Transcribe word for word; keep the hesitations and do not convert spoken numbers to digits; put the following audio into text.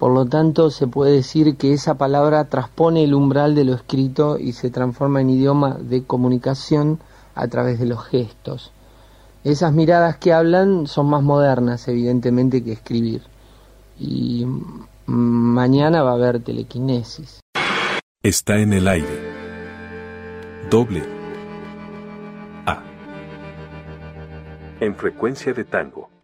Por lo tanto, se puede decir que esa palabra transpone el umbral de lo escrito y se transforma en idioma de comunicación a través de los gestos. Esas miradas que hablan son más modernas, evidentemente, que escribir. Y mañana va a haber telequinesis. Está en el aire. Doble A. En frecuencia de tango.